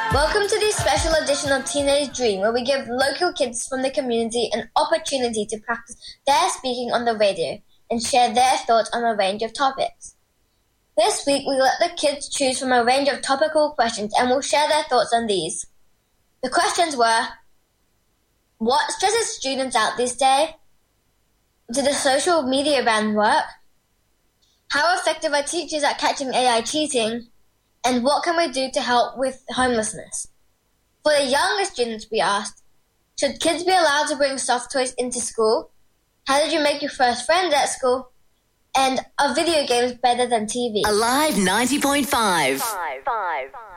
Welcome to this special edition of Teenage Dream, where we give local kids from the community an opportunity to practice their speaking on the radio and share their thoughts on a range of topics. This week, we let the kids choose from a range of topical questions and will share their thoughts on these. The questions were: what stresses students out this day? Do the social media ban work? How effective are teachers at catching AI cheating? And what can we do to help with homelessness? For the younger students, we asked, should kids be allowed to bring soft toys into school? How did you make your first friends at school? And are video games better than TV? Alive 90.5.